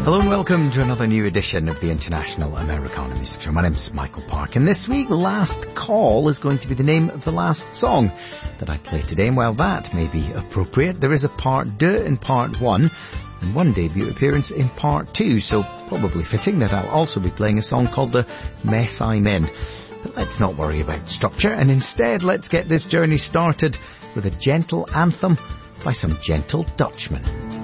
Hello and welcome to another new edition of the International Americana Music Show. My name's Michael Park, and this week, Last Call is going to be the name of the last song that I play today. And while that may be appropriate, there is a part 2 in part 1 and one debut appearance in part 2, so probably fitting that I'll also be playing a song called The Mess I'm In. But let's not worry about structure, and instead let's get this journey started with a gentle anthem by some gentle Dutchmen.